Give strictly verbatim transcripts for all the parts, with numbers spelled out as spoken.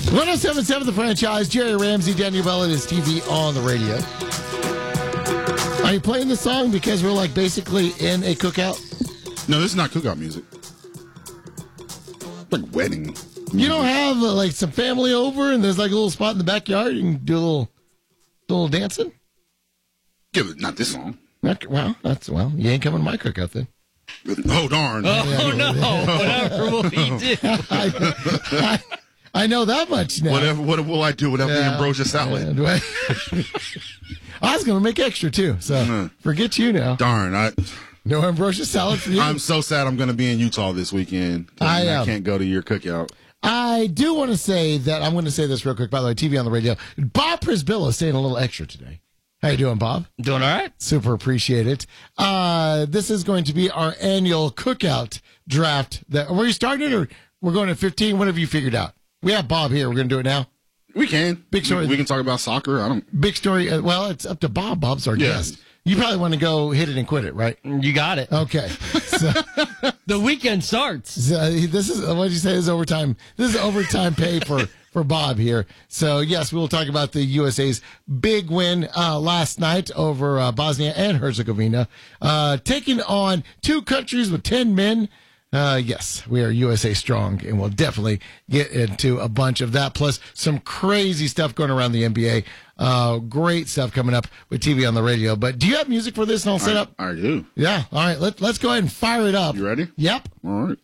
one oh seven point seven The Franchise. Jerry Ramsey, Daniel Bell, and his T V on the radio. Are you playing this song because we're like basically in a cookout? No, this is not cookout music. It's like wedding music. You don't have uh, like some family over and there's like a little spot in the backyard and you can do a little, a little dancing? Give it, not this song. Not, well, that's well. You ain't coming to my cookout then. Oh darn! Oh, oh no! Whatever will he do? I, I, I know that much now. Whatever. What will I do without Yeah. the ambrosia salad? Yeah. I was going to make extra too, so Mm. forget you now. Darn! I. No ambrosia salad for you. I'm so sad. I'm going to be in Utah this weekend. I I am. can't go to your cookout. I do want to say that I'm going to say this real quick. By the way, T V on the radio. Bob Prisbillo is staying a little extra today. How you doing, Bob? Doing all right. Super appreciate it. Uh, this is going to be our annual cookout draft. That were you starting it, or we're going at fifteen? What have you figured out? We have Bob here. We're going to do it now. We can. Big story. We, we can talk about soccer. I don't. Big story. Uh, well, it's up to Bob. Bob's our Yeah. guest. You probably want to go hit it and quit it, right? You got it. Okay. So, The weekend starts. so this is what did you say is overtime. This is overtime pay for. For Bob here. So, yes, we will talk about the U S A's big win uh, last night over uh, Bosnia and Herzegovina, uh, taking on two countries with ten men. Uh, yes, we are U S A strong, and we'll definitely get into a bunch of that, plus some crazy stuff going around the N B A. Uh, great stuff coming up with T V on the radio. But do you have music for this and all set I, up? I do. Yeah. All right. Let, let's go ahead and fire it up. You ready? Yep. All right.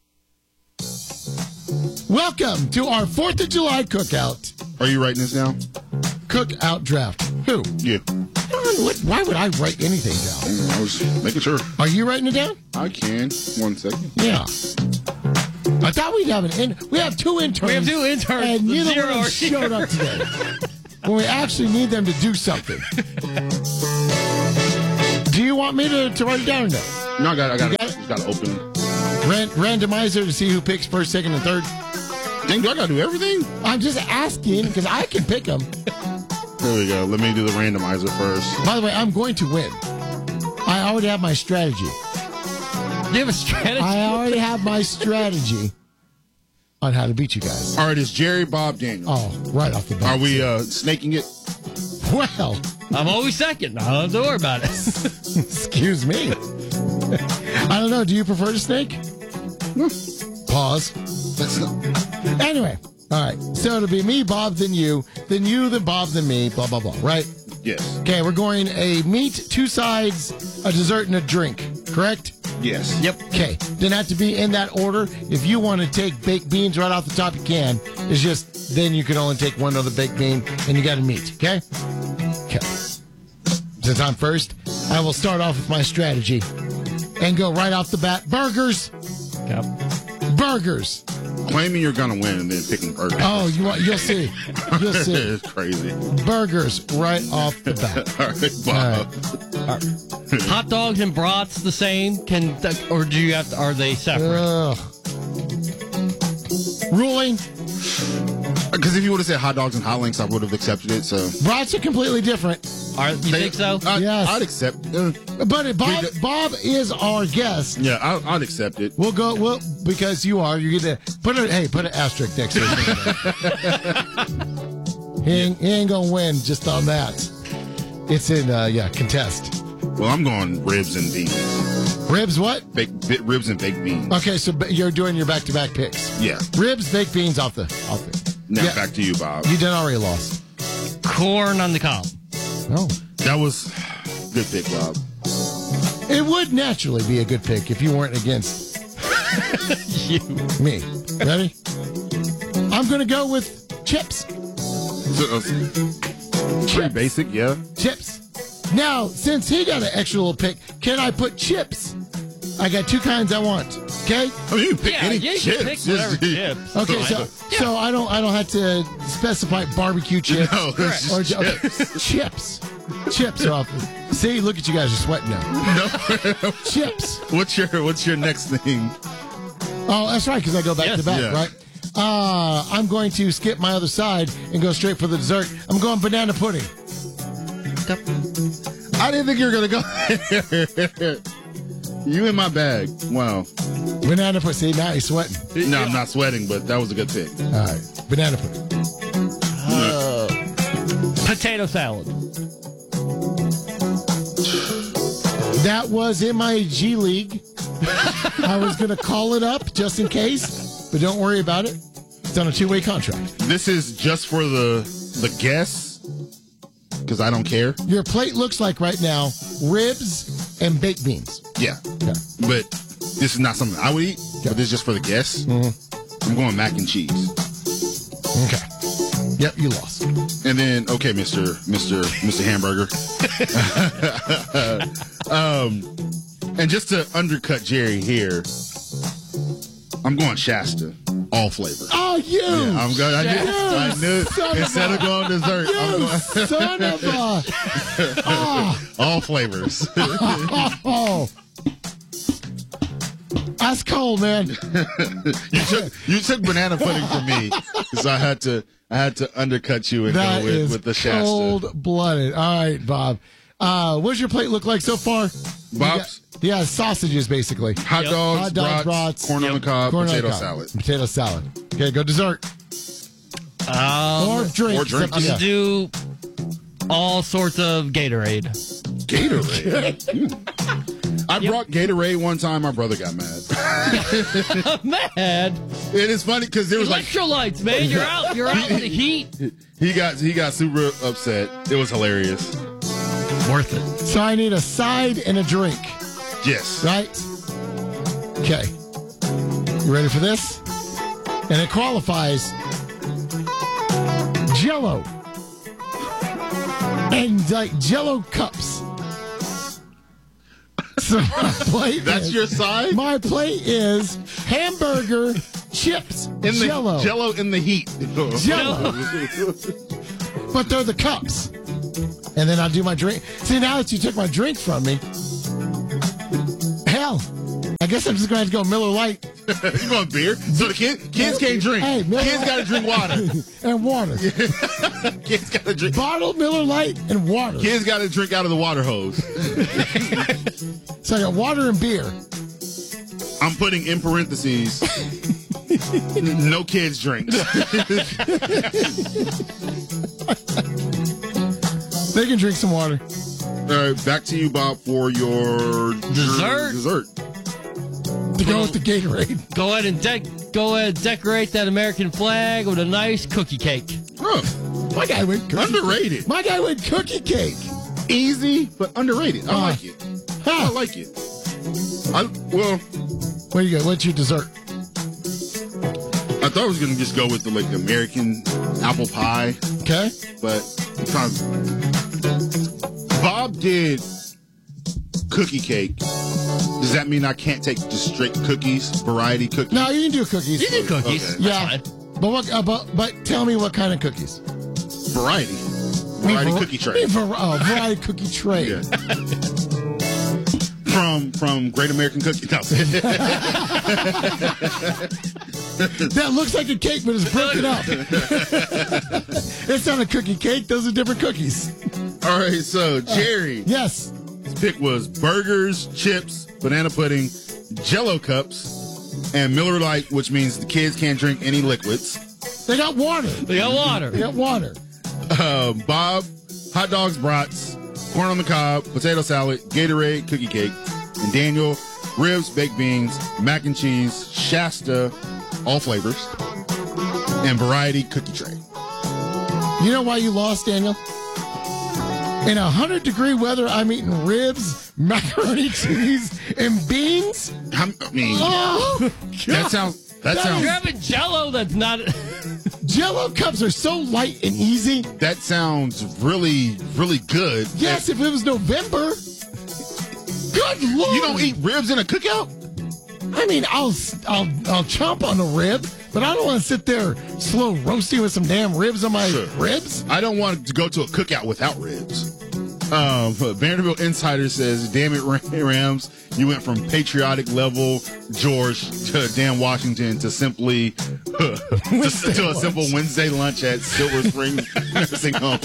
Welcome to our fourth of July cookout. Are you writing this down? Cookout draft. Who? Yeah. What, why would I write anything down? I was making sure. Are you writing it down? I can. One second. Yeah. I thought we'd have an in. We have two interns. We have two interns. And neither Zero one of them are showed up today. When we actually need them to do something. Do you want me to, to write it down or no? No, I got. I got. You Got got it? got to open. Ran, randomizer to see who picks first, second, and third. Dang, do I got to do everything? I'm just asking because I can pick them. There we go. Let me do the randomizer first. By the way, I'm going to win. I already have my strategy. You have a strategy? I already have my strategy on how to beat you guys. All right, it's Jerry, Bob, Daniel. Oh, right off the bat. Are we uh, snaking it? Well, I'm always second. I don't have to worry about it. excuse me. I don't know. Do you prefer to snake? Pause. That's not. Anyway, all right. So it'll be me, Bob, then you, then you, then Bob, then me, blah, blah, blah, right? Yes. Okay, we're going a meat, two sides, a dessert, and a drink, correct? Yes. Yep. Okay, didn't have to be in that order. If you want to take baked beans right off the top, you can. It's just then you can only take one other baked bean, and you got to meat, okay? Okay. Since I'm first, I will start off with my strategy and go right off the bat. Burgers. Yep. Burgers. Claiming you're gonna win and then picking burgers. Oh, you want? You'll see. You'll see. It's crazy. Burgers right off the bat. All right, Bob. Hot dogs and brats the same? Can or do you have to, are they separate? Ugh. Ruling. Because if you would have said hot dogs and hot links, I would have accepted it. So Brats are completely different. Are, you think so? I, Yes. I'd accept. Uh, But Bob, We do- Bob is our guest. yeah, I, I'd accept it. We'll go. Well, because you are, you get to put a hey, put an asterisk next to it. he, ain't, he ain't gonna win just on that. It's in, uh, yeah, contest. Well, I'm going ribs and beans. Ribs, what? Baked bit ribs and baked beans. Okay, so b- you're doing your back-to-back picks. Yeah. Ribs, baked beans, off the, off the. Now Yeah. back to you, Bob. You done already lost. Corn on the cob. No. That was good pick, Bob. It would naturally be a good pick if you weren't against You. me. Ready? I'm gonna go with chips. So, uh, pretty Chips. basic, yeah. Chips. Now, since he got an extra little pick, can I put chips? I got two kinds I want. Okay. I mean, you can pick Yeah, any yeah, you chips. can pick whatever Just- chips. Okay, so so I don't I don't have to specify barbecue chips No, it's or chips. chips. Chips are off. the- See, look at you guys are sweating now. No. Chips. What's your What's your next thing? Oh, that's right, because I go back Yes. to back, Yeah. right? Uh, I'm going to skip my other side and go straight for the dessert. I'm going banana pudding. I didn't think you were gonna go. You in my bag. Wow. Banana pudding. See, now he's sweating. No, I'm not sweating, but that was a good pick. All right. Banana pudding. Potato salad. That was in my G League. I was going to call it up just in case, but don't worry about it. It's on a two-way contract. This is just for the the guess, because I don't care. Your plate looks like right now ribs and baked beans. Yeah. Yeah. But this is not something I would eat, Yeah. but this is just for the guess. Mm-hmm. I'm going mac and cheese. Okay. Yep, you lost. And then, okay, Mister Mister Mister Hamburger. um, and just to undercut Jerry here, I'm going Shasta, all flavors. Oh, you! Yeah, I'm going. I knew. You I knew. son Instead of of going dessert, I'm You going son of a... Oh, all flavors. oh. That's cold, man. you took you took banana pudding from me, so I had to I had to undercut you and That go with, is with the Shasta. cold-blooded. All right, Bob. Uh, what's your plate look like so far? You Bob's got- yeah, sausages, basically. hot Yep. dogs, Hot dogs, brats, brats. corn on the cob, Corn on the potato cob. salad. Potato salad. Okay, go dessert. Um, Or drink. or drink. It's I'm up to you. gonna do all sorts of Gatorade. Gatorade. Mm. I brought Gatorade one time. My brother got mad. Mad. It is funny because there was like Electrolytes, man. You're out. You're out in the heat. he got he got super upset. It was hilarious. Worth it. So I need a side and a drink, Yes. right? Okay. You ready for this? And it qualifies Jell-O. And like Jell-O cups. So my plate That's is- your side? My plate is hamburger, chips, In the Jell-O. Jello in the heat. Jell-O. But they're the cups. And then I'll do my drink. See, now that you took my drink from me, hell, I guess I'm just going to have to go Miller Lite You going beer? So the kid, kids can't drink. Hey, Miller- Kids got to drink water. and water. Kids got to drink. Bottled Miller Lite and water. Kids got to drink out of the water hose. So I got water and beer. I'm putting in parentheses. No kids drink. They can drink some water. All right, back to you, Bob, for your Dessert? Dessert. To go with the Gatorade. Go ahead and de- go ahead and decorate that American flag with a nice cookie cake. Huh. My guy went cookie Underrated. My guy went cookie cake. Easy, but underrated. I Uh, like it. I Huh. like it. I well, Where you go? What's your dessert? I thought I was gonna just go with the like American apple pie, Okay. but kind of- Bob did cookie cake. Does that mean I can't take just straight cookies, variety cookies? No, you can do cookies. You do cookies. Okay. Yeah. That's But what? Uh, but, but tell me what kind of cookies? Variety, Me variety var- cookie tray. me var- oh, variety cookie tray. Yeah. from from Great American Cookie. No. That looks like a cake, but it's broken up. It's not a cookie cake. Those are different cookies. All right, so Jerry, Yes. his pick was burgers, chips, banana pudding, Jello cups, and Miller Lite, which means the kids can't drink any liquids. They got water. They got water. They got water. Uh, Bob, hot dogs, brats, corn on the cob, potato salad, Gatorade, cookie cake, and Daniel, ribs, baked beans, mac and cheese, Shasta, all flavors, and variety cookie tray. You know why you lost, Daniel? In one hundred degree weather, I'm eating ribs, macaroni cheese, and beans. I mean, Oh, that sounds. That That sounds. You're having Jello that's not. Jell-O cups are so light and easy. That sounds really, really good. Yes, if it was November. Good Lord. You don't eat ribs in a cookout? I mean, I'll I'll I'll chomp on a rib, but I don't want to sit there slow roasting with some damn ribs on my Sure. ribs. I don't want to go to a cookout without ribs. Um, Vanderbilt Insider says, damn it, Rams, you went from patriotic level George to Dan Washington to simply to, to a simple Wednesday lunch at Silver Spring Nursing Home.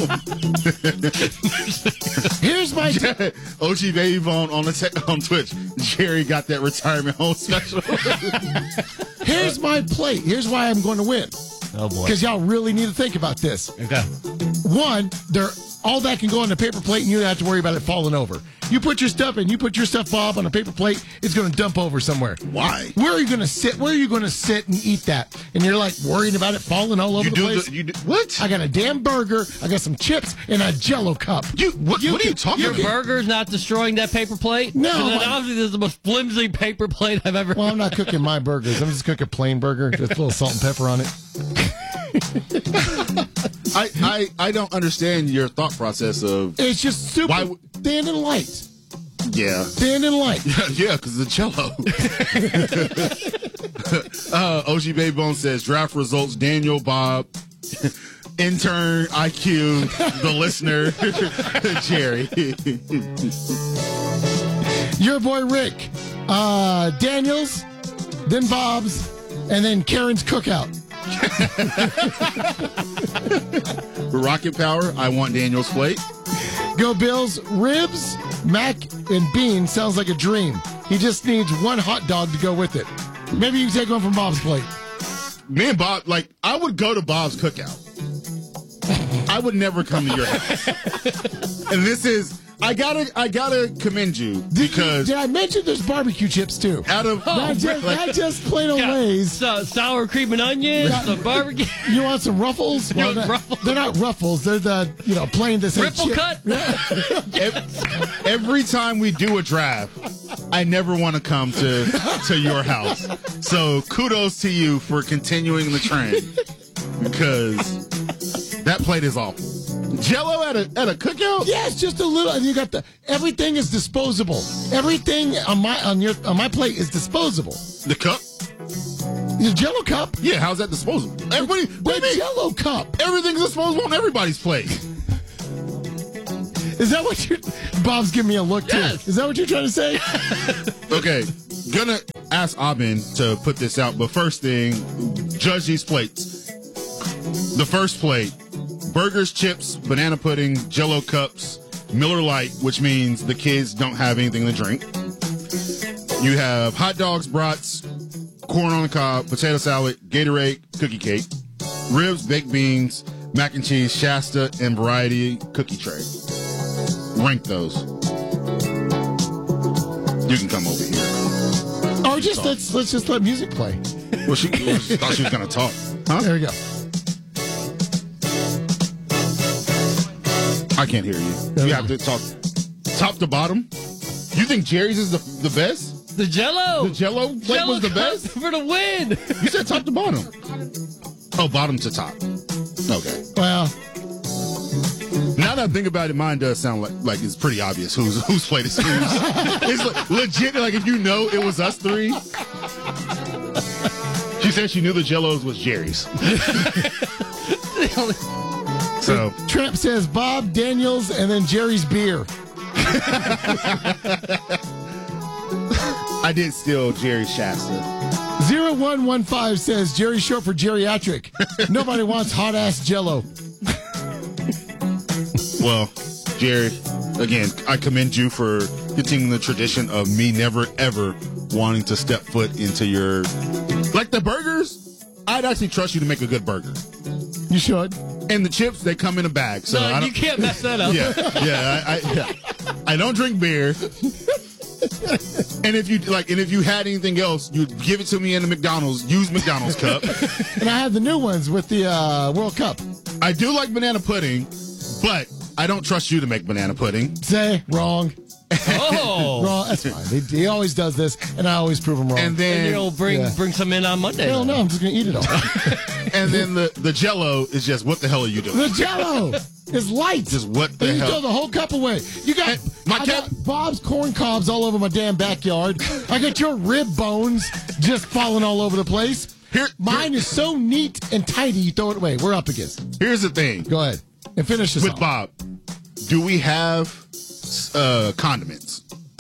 Here's my t- O G Baby Bone on the te- on Twitch. Jerry got that retirement home special. Here's my plate. Here's why I'm going to win. Oh, boy. Because y'all really need to think about this. Okay. One, they're all that can go on a paper plate, and you don't have to worry about it falling over. You put your stuff in, you put your stuff, Bob, on a paper plate, it's going to dump over somewhere. Why? Where are you going to sit? Where are you going to sit and eat that? And you're like worrying about it falling all over You the do place. the, you do, what? I got a damn burger, I got some chips, and a Jello cup. You what? You what are you can- talking Your you about? burger's not destroying that paper plate? No, 'Cause but- obviously this is the most flimsy paper plate I've ever Well, I'm not cooking my burgers. I'm just cooking a plain burger with a little salt and pepper on it. I, I I don't understand your thought process of It's just super Why w- thin and light. yeah. Thin and light. Yeah, because the cello. uh, O G Baby Bone says draft results: Daniel, Bob, intern, I Q, the listener, Jerry. Your boy Rick, uh, Daniels, then Bob's, and then Karen's Cookout. Rocket Power, I want Daniel's plate. Go Bills, ribs, mac, and beans sounds like a dream. He just needs one hot dog to go with it. Maybe you can take one from Bob's plate. Me and Bob, like, I would go to Bob's Cookout. I would never come to your house. And this is, I gotta, I gotta commend you Did, because you, did I mention there's barbecue chips too? out of not, just, like, not just plain old got Lay's. so, sour cream and onions, Got- the barbecue. You want some Ruffles? You Well, want they're- Ruffles? They're not Ruffles. They're the, you know, plain that say Ripple chip. cut? Ev- every time we do a draft, I never want to come to to your house. So kudos to you for continuing the trend because that plate is awful. Jello at a at a cookout? Yeah, it's just a little. And you got the everything is disposable. Everything on my on your on my plate is disposable. The cup? Your Jello cup, Yeah, how's that disposable? Everybody, the what do you mean? Jello cup. Everything's disposable on everybody's plate. Is that what you're? Bob's giving me a look too. Yes. Is that what you're trying to say? Okay, gonna ask Abin to put this out, but first thing, judge these plates. The first plate: burgers, chips, banana pudding, Jello cups, Miller Lite, which means the kids don't have anything to drink. You have hot dogs, brats, corn on the cob, potato salad, Gatorade, cookie cake, ribs, baked beans, mac and cheese, Shasta, and variety cookie tray. Rank those. You can come over here. Or just let's let's just let music play. Well, she, well, she thought she was gonna talk. Huh? There we go. I can't hear you. You have to talk top to bottom. You think Jerry's is the the best? The Jello. The Jello plate Jello was the cup best? for the win. You said top to bottom. Oh, bottom to top. Okay. Well, Now that I think about it, mine does sound like like it's pretty obvious whose whose plate is whose. It's like, legit. Like if you know it was us three. She said she knew the Jellos was Jerry's. So Tramp says Bob, Daniels, and then Jerry's beer. I did steal Jerry's Shasta. Zero one one five says Jerry's short for geriatric. Nobody wants hot ass Jello. Well, Jerry, again, I commend you for continuing the tradition of me never ever wanting to step foot into your like the burgers. I'd actually trust you to make a good burger. You should. And the chips, they come in a bag. So No, I don't, you can't mess that up. Yeah, yeah, I, I, yeah. I don't drink beer. And if you like, and if you had anything else, you'd give it to me in the McDonald's. Use McDonald's cup. And I have the new ones with the uh, World Cup. I do like banana pudding, but I don't trust you to make banana pudding. Say wrong. Oh. Wrong. That's fine. He, he always does this, and I always prove him wrong. And And then, you'll bring Yeah. bring some in on Monday. hell no, I'm just gonna eat it all. and then the the Jello is just what the hell are you doing? The Jello is light. Just what the And you hell? throw the whole cup away. You got, Hey, my I cat- got Bob's corn cobs all over my damn backyard. I got your rib bones just falling all over the place. Here, Mine is so neat and tidy, you throw it away. We're up against. Here's the thing Go ahead and finish this with off. Bob. do we have uh, condiments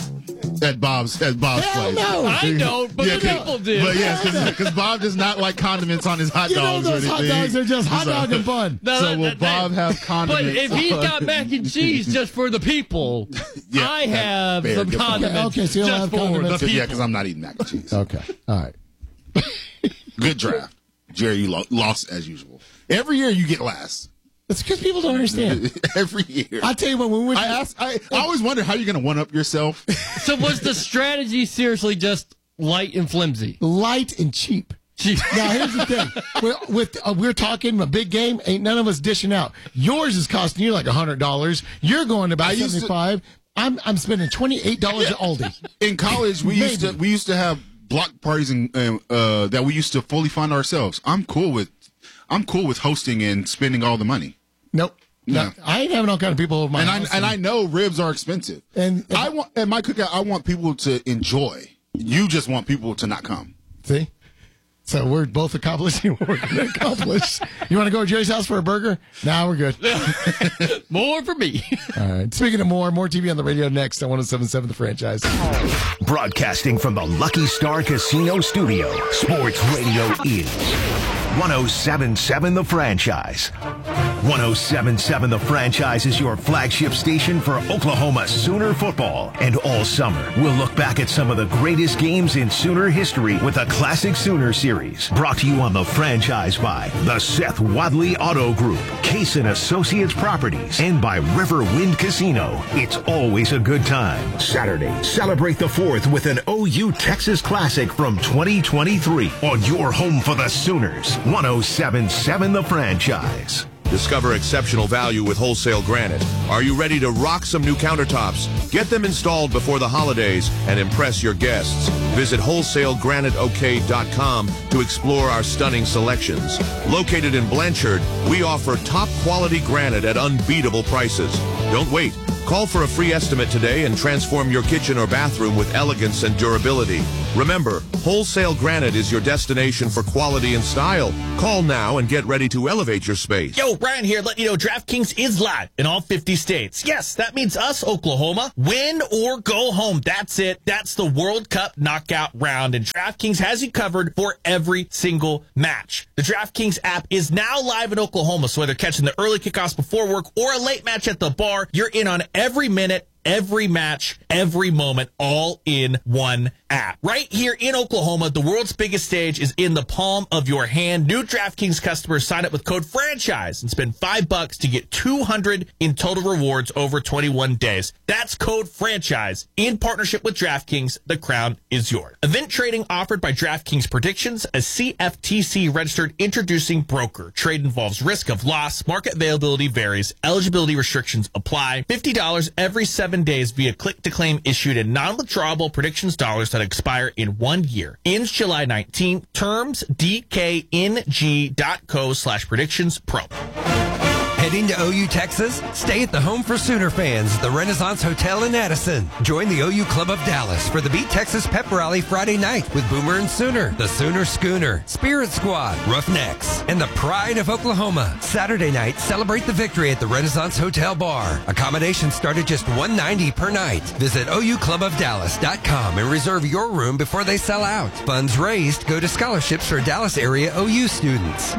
at Bob's at Bob's Hell place? no. I don't, but Yeah, the 'cause- people do. But yes, because Bob does not like condiments on his hot You know dogs. those or hot anything. dogs are just hot So- dog and bun. No, So that- will that- Bob have But condiments? if he's on- got mac and cheese just for the people, Yeah, I that's have fair. some Good point. condiments Okay, so you'll just have for condiments. the people. Yeah, because I'm not eating mac and cheese. Okay. All right. Good draft, Jerry. You lo- lost as usual. Every year you get last. It's because people don't understand. Every year. I'll tell you what, when we went I ask. I, I always wonder how you're going to one up yourself. So was the strategy seriously just light and flimsy? light and cheap. Gee. Now, here's the thing. We're, with, uh, we're talking a big game. Ain't none of us dishing out. Yours is costing you like one hundred dollars. You're going to about I used to- seventy-five. I'm I'm spending twenty-eight dollars at Aldi. In college, we used to Maybe. we used to have block parties and um, uh, that we used to fully fund ourselves. I'm cool with I'm cool with hosting and spending all the money. Nope. No, No. I ain't having all kind of people over my And I house. and I know ribs are expensive. And- and- I want at my cookout, I want people to enjoy. You just want people to not come. See? So we're both accomplishing what we're going to accomplish. You want to go to Jerry's house for a burger? Nah, we're good. More for me. All right. Speaking of more, more T V on the radio next on one oh seven point seven The Franchise. Broadcasting from the Lucky Star Casino Studio, Sports Radio is one oh seven point seven The Franchise. one oh seven point seven The Franchise is your flagship station for Oklahoma Sooner football. And all summer, we'll look back at some of the greatest games in Sooner history with a Classic Sooner series. Brought to you on The Franchise by the Seth Wadley Auto Group, Case and Associates Properties, and by Riverwind Casino. It's always a good time. Saturday, celebrate the fourth with an O U Texas Classic from twenty twenty-three on your home for the Sooners. one oh seven point seven The Franchise. Discover exceptional value with Wholesale Granite. Are you ready to rock some new countertops? Get them installed before the holidays and impress your guests. Visit wholesale granite o k dot com to explore our stunning selections. Located in Blanchard, we offer top quality granite at unbeatable prices. Don't wait. Call for a free estimate today and transform your kitchen or bathroom with elegance and durability. Remember, Wholesale Granite is your destination for quality and style. Call now and get ready to elevate your space. Yo, Brian here, letting you know DraftKings is live in all fifty states. Yes, that means us, Oklahoma. Win or go home. That's it. That's the World Cup knockout round, and DraftKings has you covered for every single match. The DraftKings app is now live in Oklahoma, so whether catching the early kickoffs before work or a late match at the bar, you're in on every minute, every match, every moment, all in one app. Right here in Oklahoma, the world's biggest stage is in the palm of your hand. New DraftKings customers sign up with code FRANCHISE and spend five bucks to get two hundred in total rewards over twenty-one days. That's code FRANCHISE. In partnership with DraftKings, the crown is yours. Event trading offered by DraftKings Predictions, a C F T C registered introducing broker. Trade involves risk of loss. Market availability varies. Eligibility restrictions apply. fifty dollars every seven days via click-to-claim issued in non-withdrawable predictions dollars that expire in one year. Ends July nineteenth. Terms D K N G dot co slash predictions pro. Heading to O U, Texas? Stay at the home for Sooner fans, the Renaissance Hotel in Addison. Join the O U Club of Dallas for the Beat Texas Pep Rally Friday night with Boomer and Sooner, the Sooner Schooner, Spirit Squad, Roughnecks, and the Pride of Oklahoma. Saturday night, celebrate the victory at the Renaissance Hotel Bar. Accommodations start at just one hundred ninety dollars per night. Visit O U club of dallas dot com and reserve your room before they sell out. Funds raised go to scholarships for Dallas area O U students.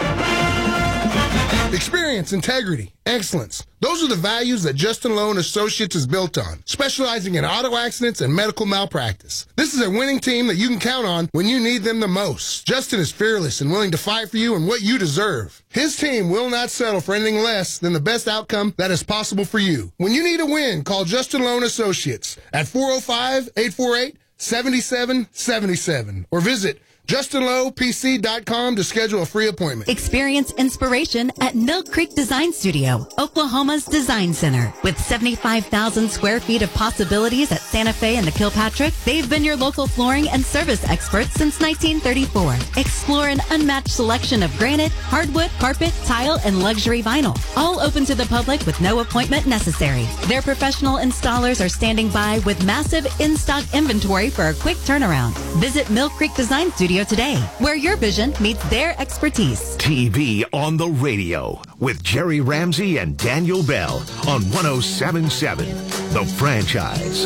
Experience, integrity, excellence. Those are the values that Justin Loan Associates is built on, specializing in auto accidents and medical malpractice. This is a winning team that you can count on when you need them the most. Justin is fearless and willing to fight for you and what you deserve. His team will not settle for anything less than the best outcome that is possible for you. When you need a win, call Justin Loan Associates at four oh five, eight four eight, seven seven seven seven or visit justin low p c dot com to schedule a free appointment. Experience inspiration at Mill Creek Design Studio, Oklahoma's design center. With seventy-five thousand square feet of possibilities at Santa Fe and the Kilpatrick, they've been your local flooring and service experts since nineteen thirty-four. Explore an unmatched selection of granite, hardwood, carpet, tile, and luxury vinyl. All open to the public with no appointment necessary. Their professional installers are standing by with massive in-stock inventory for a quick turnaround. Visit Mill Creek Design Studio Studio today, where your vision meets their expertise. T V on the radio with Jerry Ramsey and Daniel Bell on one oh seven point seven The Franchise.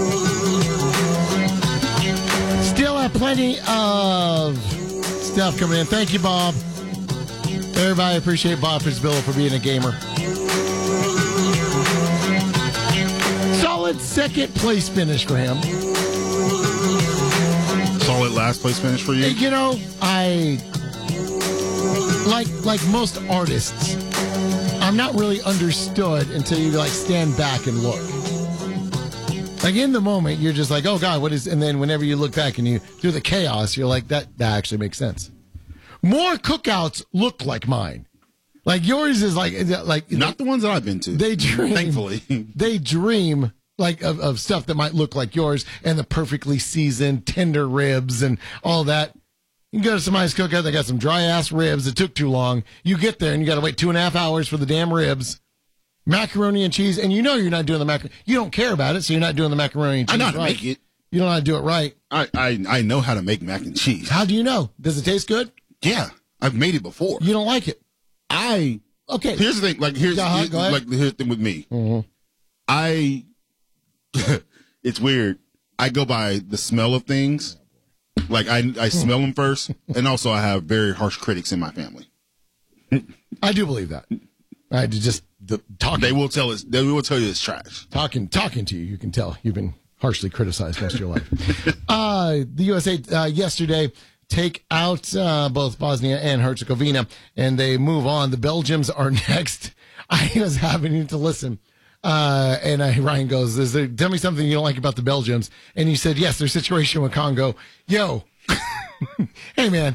Still have plenty of stuff coming in. Thank you, Bob. Everybody appreciate Bob Fitzgerald for being a gamer. Solid second place finish for him. Solid last place finish for you? You know, I like like most artists, I'm not really understood until you like stand back and look. Like in the moment, you're just like, oh God, what is? And then whenever you look back and you through the chaos, you're like, that that actually makes sense. More cookouts look like mine. Like yours is like like not the ones that I've been to. They dream, thankfully. They dream like of, of stuff that might look like yours and the perfectly seasoned tender ribs and all that. You can go to somebody's cookout, they got some dry ass ribs that took too long. You get there and you got to wait two and a half hours for the damn ribs. Macaroni and cheese, and you know you're not doing the macaroni. You don't care about it, so you're not doing the macaroni and cheese. I know how to right. make it. You don't know how to do it right. I, I I know how to make mac and cheese. How do you know? Does it taste good? Yeah, I've made it before. You don't like it. I okay. Here's the thing. Like here's, uh-huh, here's like here's the thing with me. Mm-hmm. I it's weird. I go by the smell of things. Like I I smell them first, and also I have very harsh critics in my family. I do believe that. I just the talking. They will tell us. They will tell you it's trash. Talking talking to you, you can tell you've been harshly criticized most of your life. uh, the U S A uh, yesterday take out uh, both Bosnia and Herzegovina, and they move on. The Belgians are next. I was having to listen. Uh, and I, Ryan goes, Is there, tell me something you don't like about the Belgians. And he said, yes, their situation with Congo. Yo, hey, man.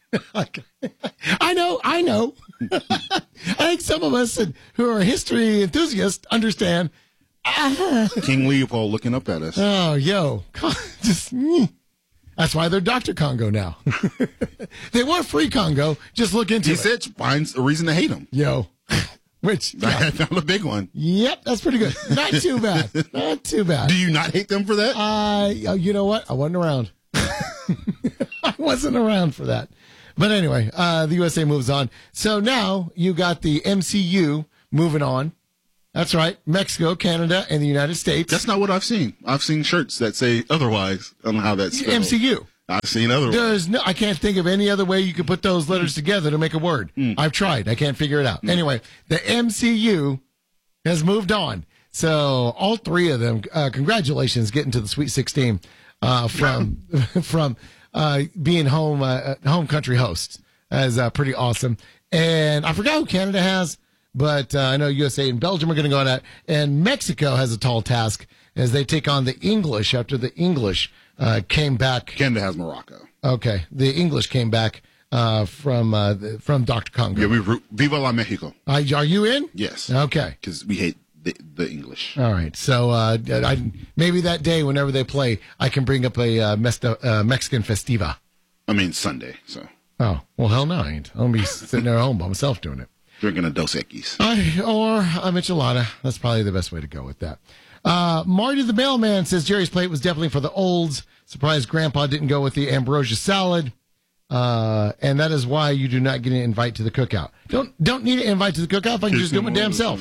I know, I know. I think some of us who are history enthusiasts understand. Ah. King Leopold looking up at us. Oh, yo. Just, that's why they're Doctor Congo now. They were free Congo. Just look into he it. He said finds a reason to hate him. Yo. Which yeah. I found a big one. Yep, that's pretty good. Not too bad. Not too bad. Do you not hate them for that? Uh, you know what? I wasn't around. I wasn't around for that. But anyway, uh, the U S A moves on. So now you got the M C U moving on. That's right. Mexico, Canada, and the United States. That's not what I've seen. I've seen shirts that say otherwise on how that's spelled. M C U. I've seen otherwise. There's no, I can't think of any other way you could put those letters together to make a word. Mm. I've tried. I can't figure it out. Mm. Anyway, the M C U has moved on. So all three of them, uh, congratulations getting to the Sweet sixteen uh, from from uh, being home uh, home country hosts. That is uh, pretty awesome. And I forgot who Canada has, but uh, I know U S A and Belgium are going to go on that. And Mexico has a tall task as they take on the English after the English Uh, came back. Canada has Morocco. Okay, the English came back uh, from uh, the, from Doctor Congo. Yeah, we root, Viva la Mexico. Uh, are you in? Yes. Okay. Because we hate the, the English. All right. So uh, I, maybe that day, whenever they play, I can bring up a uh, Mesta, uh, Mexican festiva. I mean Sunday. So. Oh well, hell no, I ain't. I'll be sitting there at home by myself doing it. Drinking a Dos Equis. I, or a Michelada. That's probably the best way to go with that. Uh, Marty the mailman says Jerry's plate was definitely for the olds. Surprised Grandpa didn't go with the ambrosia salad. Uh, and that is why you do not get an invite to the cookout. Don't don't need an invite to the cookout if I can just do it my damn self.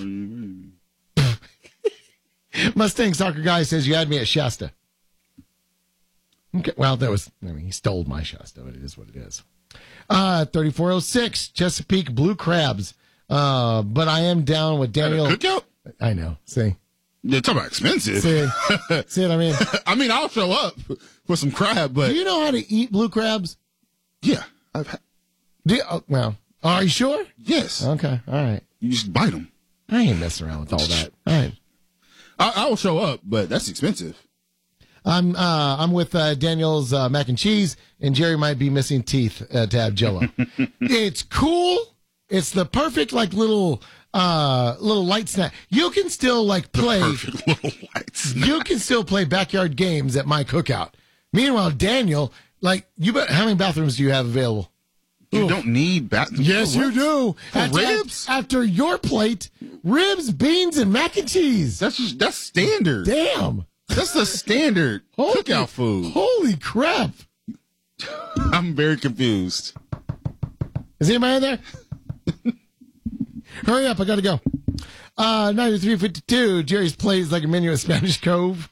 Mustang Soccer Guy says you had me at Shasta. Okay, well, that was, I mean, he stole my Shasta, but it is what it is. Uh, thirty-four oh six, Chesapeake Blue Crabs. Uh, but I am down with Daniel. Cookout? I know. See? You're talking about expensive. See, see what I mean? I mean, I'll show up for some crab, but. Do you know how to eat blue crabs? Yeah. I've had. Do you, oh, well, are you sure? Yes. Okay. All right. You just bite them. I ain't messing around with all that. All right. I, I will show up, but that's expensive. I'm uh, I'm with uh, Daniel's uh, mac and cheese, and Jerry might be missing teeth uh, to have Jello. It's cool. It's the perfect like little uh, little light snack. You can still like play. The perfect little light snack. You can still play backyard games at my cookout. Meanwhile, Daniel, like you, bet, how many bathrooms do you have available? You Ooh. don't need bathrooms. Yes, you do. For after, ribs? After your plate, ribs, beans, and mac and cheese. That's just, that's standard. Damn. That's the standard Holy, cookout food. Holy crap. I'm very confused. Is anybody there? Hurry up, I gotta go. Uh, ninety-three fifty-two, Jerry's plays like a menu at Spanish Cove.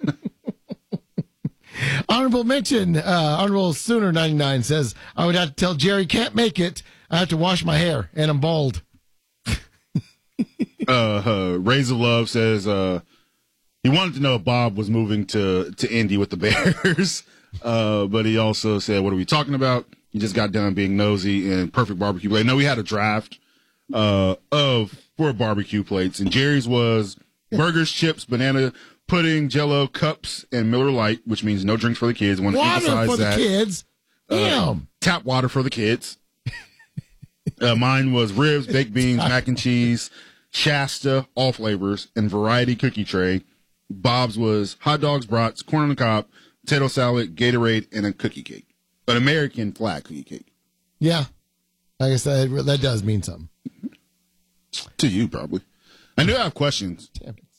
Honorable mention, uh, Honorable Sooner ninety-nine says, I would have to tell Jerry can't make it. I have to wash my hair, and I'm bald. uh, uh, Razor Love says uh, he wanted to know if Bob was moving to, to Indy with the Bears, uh, but he also said, what are we talking about? He just got done being nosy and perfect barbecue plate. No, we had a draft uh, of four barbecue plates, and Jerry's was burgers, chips, banana pudding, Jell-O, cups, and Miller Lite, which means no drinks for the kids. I want to Water emphasize for that. the kids. Damn. Uh, tap water for the kids. uh, mine was ribs, baked beans, mac and cheese, Shasta, all flavors, and variety cookie tray. Bob's was hot dogs, brats, corn on the cob, potato salad, Gatorade, and a cookie cake. An American flag cookie cake. Yeah. I guess that, that does mean something. To you, probably. I do have questions. Damn it.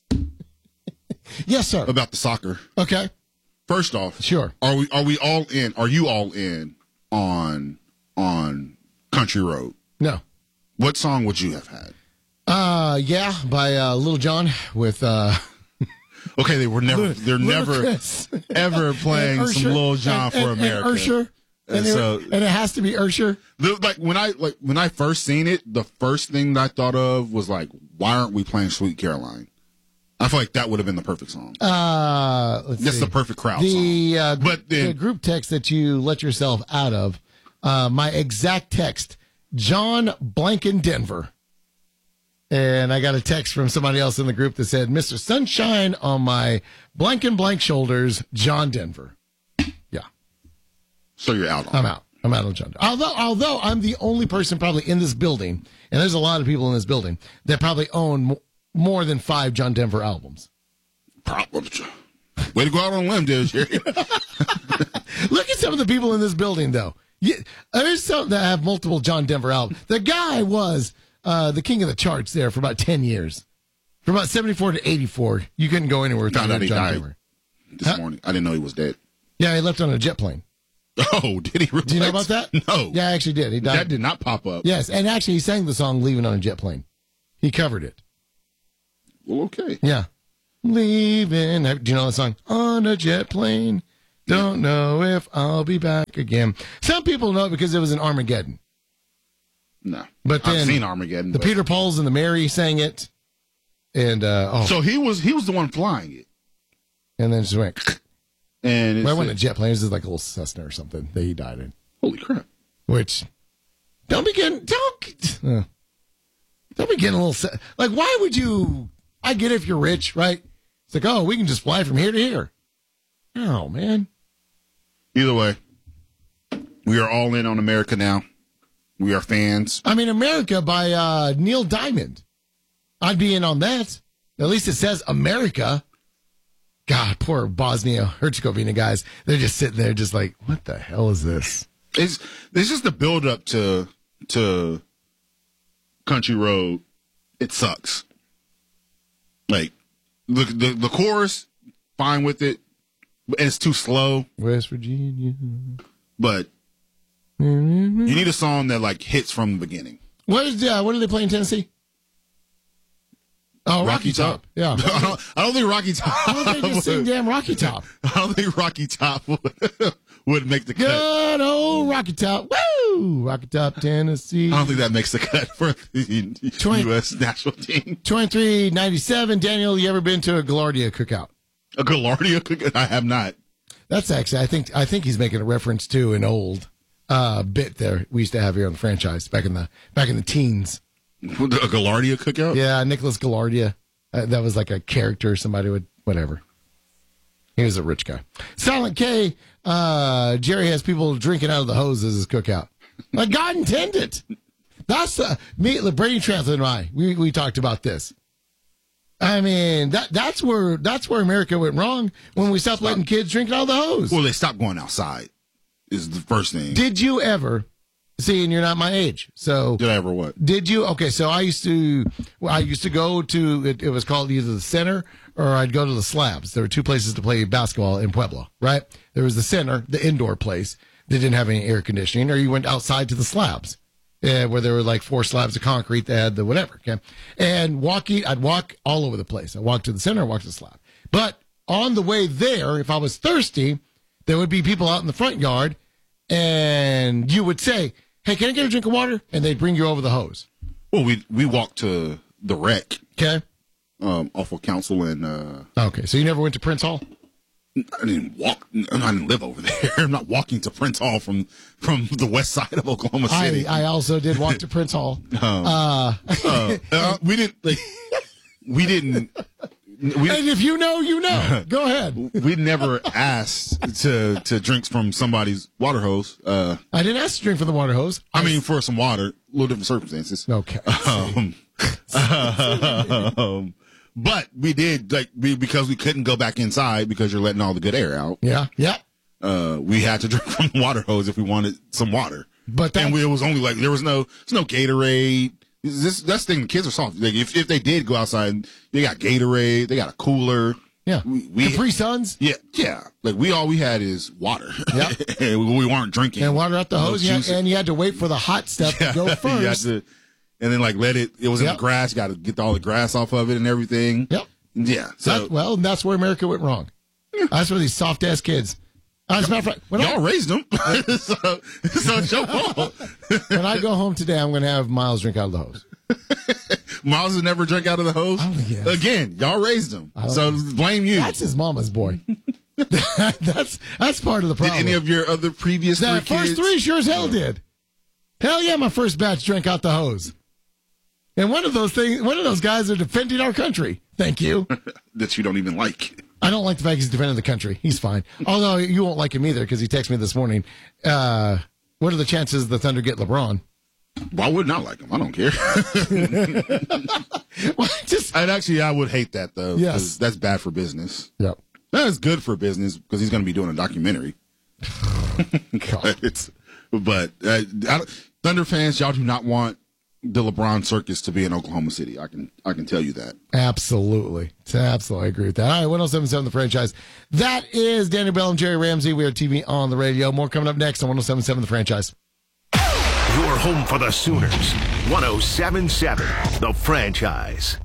Yes, sir. About the soccer. Okay. First off, sure. Are we are we all in? Are you all in on on Country Road? No. What song would you have had? Uh, yeah, by uh, Little John with. Uh, okay, they were never. They're never Chris. ever playing some Lil Jon for and, America. And Ursher. And, And it, so- and it has to be Ursher. The, like when I like when I first seen it, the first thing that I thought of was like, why aren't we playing Sweet Caroline? I feel like that would have been the perfect song. Uh, let's That's see. the perfect crowd the, song. Uh, But then- the group text that you let yourself out of, uh, my exact text, John Blanken Denver. And I got a text from somebody else in the group that said, Mister Sunshine on my blank and blank shoulders, John Denver. Yeah. So you're out on I'm it. out. I'm out on John Denver. Although, although I'm the only person probably in this building, and there's a lot of people in this building, that probably own mo- more than five John Denver albums. Problem. Way to go out on a limb, dude. Jerry. Look at some of the people in this building, though. Yeah, there's some that have multiple John Denver albums. The guy was uh, the king of the charts there for about ten years. From about seventy-four to eighty-four, you couldn't go anywhere without Found out he John died Denver. this Huh? morning. I didn't know he was dead. Yeah, he left on a jet plane. Oh, did he really? Do you know about that? No. Yeah, I actually did. He died. That did not pop up. Yes, and actually he sang the song Leaving on a Jet Plane. He covered it. Well, okay. Yeah. Leaving. Do you know that song? On a jet plane. Don't know if I'll be back again. Some people know it because it was in Armageddon. No. But then I've seen Armageddon. The but- Peter Pauls and the Mary sang it. And, uh, oh. So he was he was the one flying it. And then just went. And it's Well, it wasn't a jet plane. It was just like a little Cessna or something that he died in. holy crap. Which, don't be getting, don't, uh, don't be getting a little, se- like, why would you, I get it if you're rich, right? It's like, oh, we can just fly from here to here. Oh, man. Either way, we are all in on America now. We are fans. I mean, America by uh, Neil Diamond. I'd be in on that. At least it says America. God, poor Bosnia Herzegovina guys. They're just sitting there just like, what the hell is this? It's it's just the build up to to Country Road. It sucks. Like the the, the chorus, fine with it. It's too slow. West Virginia. But you need a song that like hits from the beginning. What is uh, what do they play in Tennessee? Oh, Rocky, Rocky Top. Top. Yeah. I don't, I don't think Rocky Top. Why don't they just sing would, damn Rocky Top? I don't think Rocky Top would, would make the cut. Good old Rocky Top. Woo! Rocky Top, Tennessee. I don't think that makes the cut for the Twenty- U S national team. twenty-three ninety-seven. Daniel, you ever been to a Galardia cookout? A Galardia cookout? I have not. That's actually, I think, I think he's making a reference to an old uh, bit there we used to have here on the franchise back in the back in the teens. A Galardia cookout? Yeah, Nicholas Galardia. Uh, that was like a character. Somebody would, whatever. He was a rich guy. Silent K, uh, Jerry has people drinking out of the hose as his cookout. Like God intended. That's uh, me, Brady Trantham and I. We we talked about this. I mean, that that's where that's where America went wrong when we stopped letting kids drink out of the hose. Well, they stopped going outside. Is the first thing. Did you ever see? And you're not my age, so Did I ever what? did you? Okay, so I used to, well, I used to go to, it, it was called either the Center or I'd go to the Slabs. There were two places to play basketball in Pueblo, right? There was the Center, the indoor place. that didn't have any air conditioning, or you went outside to the slabs uh, where there were like four slabs of concrete that had the whatever. Okay. And walking, I'd walk all over the place. I walked to the center, I walked to the slab. But on the way there, if I was thirsty, there would be people out in the front yard, and you would say, hey, can I get a drink of water? And they'd bring you over the hose. Well, we we walked to the wreck. Okay. Um, off of Council and. Uh, okay, so you never went to Prince Hall? I didn't walk. I didn't live over there. I'm not walking to Prince Hall from from the west side of Oklahoma City. I, I also did walk to Prince Hall. Um, uh, uh, uh, we didn't. Like, we didn't. We, and if you know, you know. Go ahead. We never asked to to drink from somebody's water hose. Uh, I didn't ask to drink from the water hose. I, I mean, for some water, a little different circumstances. Okay. Um, um, but we did, like, we, because we couldn't go back inside because you're letting all the good air out. Yeah. Yeah. Uh, we had to drink from the water hose if we wanted some water. But and we, it was only like there was no, there's no Gatorade. This that's the thing. The kids are soft. Like if if they did go outside, they got Gatorade. They got a cooler. Yeah. We, we Capri Suns. Yeah. Yeah. Like we all we had is water. Yeah. And we weren't drinking. And water out the no hose. Yeah. And you had to wait for the hot stuff yeah. to go first. You had to, and then like let it. It was in yep. the grass. You got to get all the grass off of it and everything. Yep. Yeah. So that, well, and that's where America went wrong. Yeah. That's where these soft ass kids. As a matter of fact, when y'all I, raised them, so, so it's your fault. When I go home today, I'm going to have Miles drink out of the hose. Miles has never drank out of the hose. Again, y'all raised him, so blame you. That's his mama's boy. that's that's part of the problem. Did any of your other previous the three first kids? three sure as hell did. Hell yeah, my first batch drank out the hose. And one of those things, one of those guys are defending our country. Thank you. That you don't even like. I don't like the fact he's defending the country. He's fine. Although you won't like him either because he texted me this morning. Uh, what are the chances the Thunder get LeBron? Well, I would not like him. I don't care. well, just, I'd actually, I would hate that though. Yes, that's bad for business. Yep. That is good for business because he's going to be doing a documentary. God. It's, but uh, I, Thunder fans, y'all do not want the LeBron circus to be in Oklahoma City. I can I can tell you that. Absolutely. Absolutely. I agree with that. All right, one oh seven point seven The Franchise. That is Daniel Bell and Jerry Ramsey. We are T V on the radio. More coming up next on one oh seven point seven The Franchise. Your home for the Sooners. one oh seven point seven The Franchise.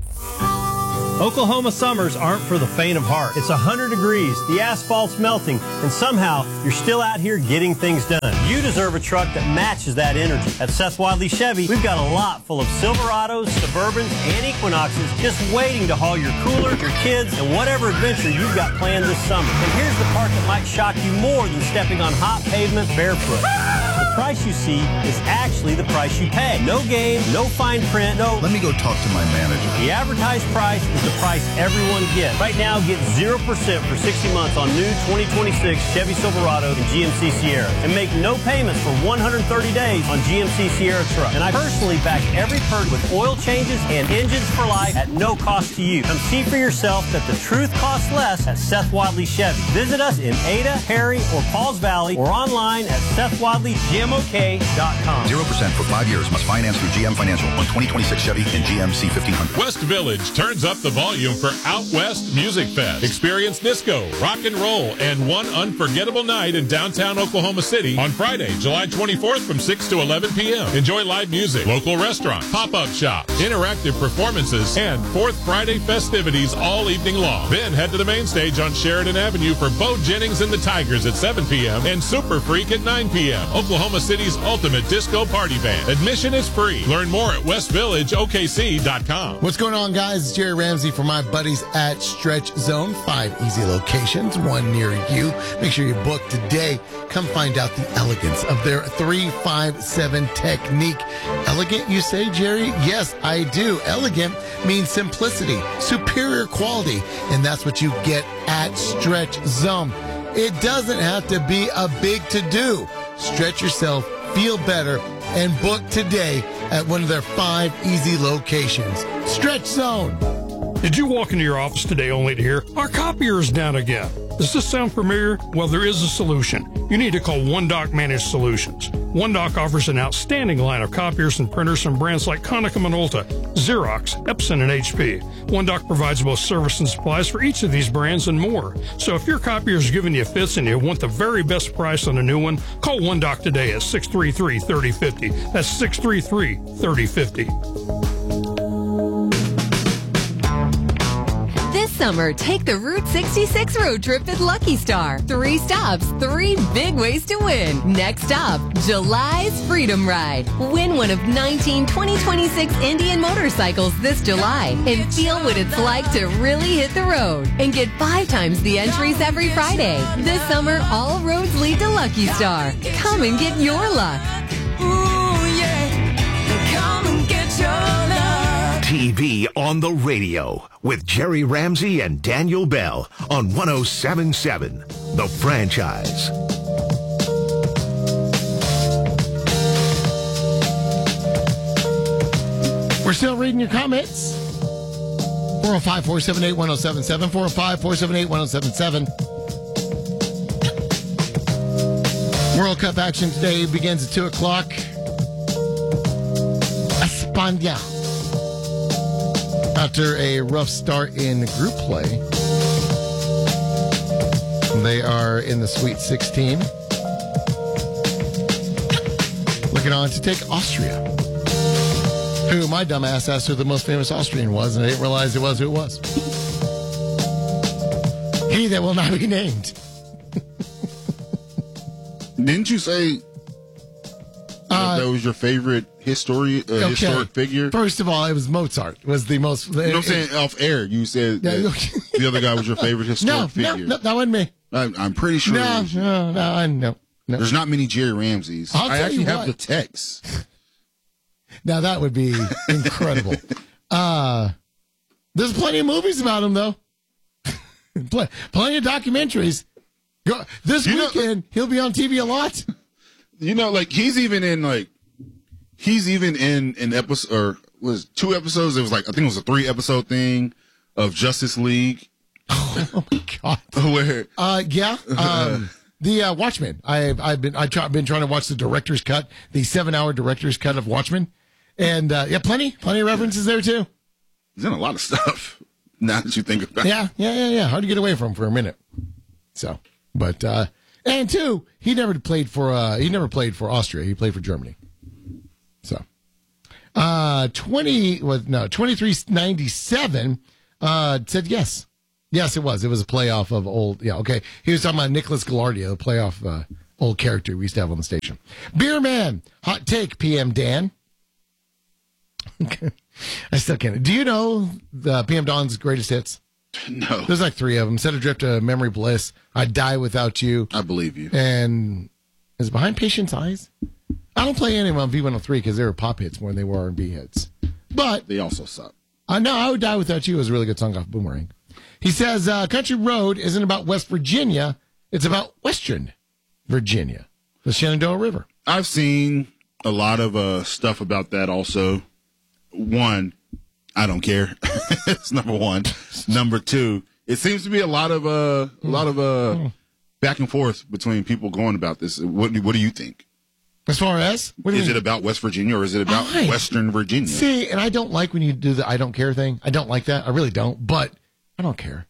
Oklahoma summers aren't for the faint of heart. It's one hundred degrees, the asphalt's melting, and somehow you're still out here getting things done. You deserve a truck that matches that energy. At Seth Wadley Chevy, we've got a lot full of Silverados, Suburbans, and Equinoxes just waiting to haul your cooler, your kids, and whatever adventure you've got planned this summer. And here's the part that might shock you more than stepping on hot pavement barefoot. The price you see is actually the price you pay. No game, no fine print, no... Let me go talk to my manager. The advertised price is the price everyone gets. Right now, get zero percent for sixty months on new twenty twenty-six Chevy Silverado and G M C Sierra. And make no payments for one hundred thirty days on G M C Sierra trucks. And I personally back every perk with oil changes and engines for life at no cost to you. Come see for yourself that the truth costs less at Seth Wadley Chevy. Visit us in Ada, Harry, or Pauls Valley or online at Seth Wadley G M O K dot com. zero percent for five years. Must finance through G M Financial on twenty twenty-six Chevy and G M C fifteen hundred. West Village turns up the volume for Out West Music Fest. Experience disco, rock and roll, and one unforgettable night in downtown Oklahoma City on Friday, July twenty-fourth from six to eleven p.m. Enjoy live music, local restaurant, pop-up shop, interactive performances, and Fourth Friday festivities all evening long. Then head to the main stage on Sheridan Avenue for Bo Jennings and the Tigers at seven p.m. and Super Freak at nine p.m. Oklahoma City's ultimate disco party band. Admission is free. Learn more at west village o k c dot com. What's going on, guys? It's Jerry Ramsey for my buddies at Stretch Zone. Five easy locations, one near you. Make sure you book today. Come find out the elegance of their three five seven technique. Elegant, you say, Jerry? Yes, I do. Elegant means simplicity, superior quality, and that's what you get at Stretch Zone. It doesn't have to be a big to-do. Stretch yourself, feel better, and book today at one of their five easy locations. Stretch Zone. Did you walk into your office today only to hear, our copier is down again? Does this sound familiar? Well, there is a solution. You need to call One Doc Managed Solutions. OneDoc offers an outstanding line of copiers and printers from brands like Konica Minolta, Xerox, Epson, and H P. OneDoc provides both service and supplies for each of these brands and more. So if your copier is giving you fits and you want the very best price on a new one, call OneDoc today at six three three, three oh five oh. That's six three three, three oh five oh. This summer, take the Route sixty-six road trip at Lucky Star. Three stops, three big ways to win. Next stop, July's Freedom Ride. Win one of nineteen twenty twenty-six Indian motorcycles this July and feel what it's like to really hit the road. And get five times the entries every Friday. This summer, all roads lead to Lucky Star. Come and get your luck. Ooh, yeah. Come and get your luck. T V on the radio with Jerry Ramsey and Daniel Bell on one oh seven point seven, The Franchise. We're still reading your comments. four oh five, four seven eight, one oh seven seven, four oh five, four seven eight, one oh seven seven. World Cup action today begins at two o'clock. España. After a rough start in group play, they are in the Sweet sixteen. Looking on to take Austria, who my dumbass asked who the most famous Austrian was, and I didn't realize it was who it was. He that will not be named. Didn't you say Uh, that was your favorite history, uh, okay. historic figure? First of all, it was Mozart. Was the most. You know what I'm saying? Off air, you said Yeah, that the other guy was your favorite historic no, figure. no, no, that wasn't me. I, I'm pretty sure. No, it was you. no, no, I no, no. There's not many Jerry Ramseys. I'll I tell actually you have what. the text. Now that would be incredible. uh, there's plenty of movies about him, though. Pl- plenty of documentaries. Go, this You know- weekend, he'll be on T V a lot. You know, like he's even in like he's even in an episode or was two episodes. It was like I think it was a three episode thing of Justice League. Oh my god! Where Uh, yeah. Um, the uh, Watchmen. I've I've been I've try, been trying to watch the director's cut, the seven hour director's cut of Watchmen, and uh, yeah, plenty plenty of references there too. he's in a lot of stuff. Now that you think about it. Yeah, yeah, yeah, yeah. Hard to get away from for a minute. So, but uh, and two, he never played for uh, he never played for Austria. He played for Germany. So, uh, twenty was no twenty three ninety seven. Uh, said yes, yes, it was. It was a playoff of old. Yeah, okay. He was talking about Nicholas Galardia, the playoff uh, old character we used to have on the station. Beer Man, hot take, P M Dan. I still can't. Do you know the P M Don's greatest hits? No. There's like three of them. Set Adrift to Memory Bliss. I Die Without You. I believe you. And is it Behind Patient's Eyes? I don't play any of them on V one oh three because they were pop hits more than they were R and B hits. But they also suck. I know I Would Die Without You is a really good song off Boomerang. He says uh, Country Road isn't about West Virginia. It's about Western Virginia, the Shenandoah River. I've seen a lot of uh, stuff about that also. One, I don't care. It's number one. Number two, it seems to be a lot of uh, a lot of uh, back and forth between people going about this. What do, what do you think? As far as what do you is mean? it about West Virginia or is it about I- Western Virginia? See, and I don't like when you do the I don't care thing. I don't like that. I really don't. But I don't care.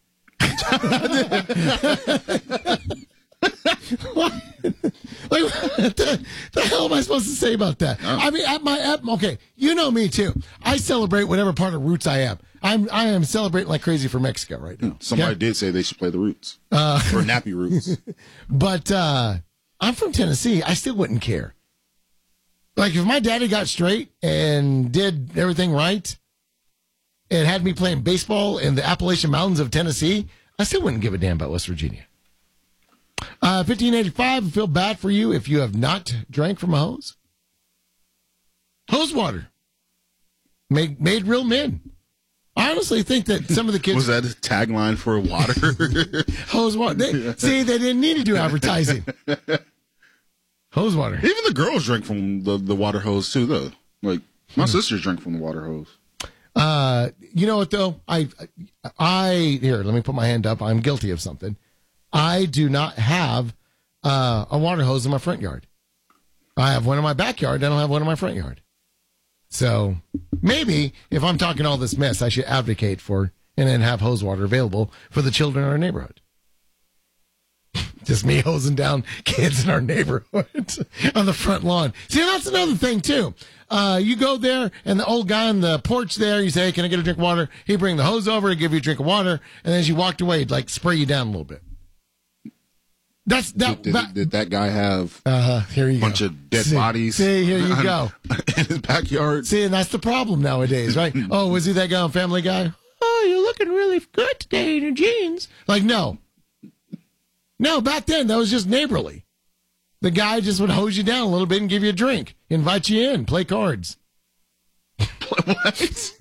What? Like, what the, the hell am I supposed to say about that? Oh. I mean, at my at, okay, you know me too. I celebrate whatever part of Roots I am. I'm I am celebrating like crazy for Mexico right now. Somebody Okay? did say they should play the Roots Uh, or Nappy Roots. But uh, I'm from Tennessee. I still wouldn't care. Like if my daddy got straight and did everything right, and had me playing baseball in the Appalachian Mountains of Tennessee, I still wouldn't give a damn about West Virginia. Uh, fifteen eighty-five, I feel bad for you if you have not drank from a hose. Hose water. Made, made real men. I honestly think that some of the kids... Was that a tagline for water? Hose water. They, see, they didn't need to do advertising. Hose water. Even the girls drink from the, the water hose too, though. Like my Hmm. sisters drink from the water hose. Uh, you know what though? I, I here. Let me put my hand up. I'm guilty of something. I do not have uh, a water hose in my front yard. I have one in my backyard. I don't have one in my front yard. So maybe if I'm talking all this mess, I should advocate for and then have hose water available for the children in our neighborhood. Just me hosing down kids in our neighborhood on the front lawn. See, that's another thing, too. Uh, you go there, and the old guy on the porch there, you say, hey, can I get a drink of water? He'd bring the hose over to give you a drink of water, and then as you walked away, he'd, like, spray you down a little bit. That's that. Did, did, did that guy have uh, here you a bunch go. of dead see, bodies? See, here you go. In his backyard? See, and that's the problem nowadays, right? Oh, was he that guy on Family Guy? Oh, you're looking really good today in your jeans. Like, no. No, back then, that was just neighborly. The guy just would hose you down a little bit and give you a drink, invite you in, play cards. What?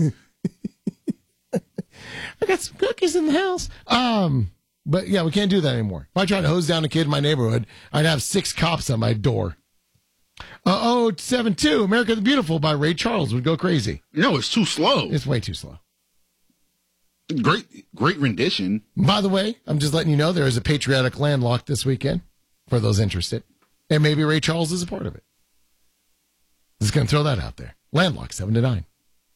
I got some cookies in the house. Um, but yeah, we can't do that anymore. If I tried to hose down a kid in my neighborhood, I'd have six cops on my door. Uh, oh, seven two, America the Beautiful by Ray Charles would go crazy. No, it's too slow. It's way too slow. Great, great rendition. By the way, I'm just letting you know there is a patriotic landlocked this weekend for those interested. And maybe Ray Charles is a part of it. Just going to throw that out there. Landlocked, seven to nine.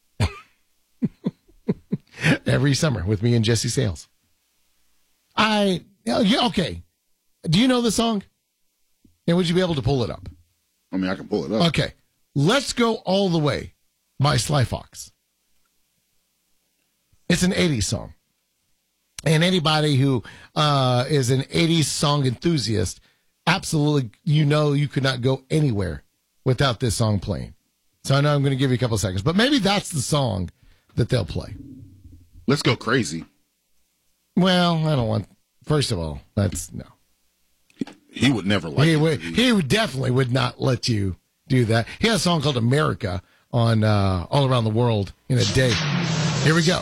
Every summer with me and Jesse Sales. I, yeah, okay. Do you know the song? And would you be able to pull it up? I mean, I can pull it up. Okay. Let's Go All the Way by Sly Fox. It's an eighties song. And anybody who uh, is an eighties song enthusiast, absolutely, you know you could not go anywhere without this song playing. So I know I'm going to give you a couple seconds, but maybe that's the song that they'll play. Let's Go Crazy. Well, I don't want, first of all, that's, no. He would never like he it. Would, he would definitely would not let you do that. He has a song called America on uh, All Around the World in a Day. Here we go.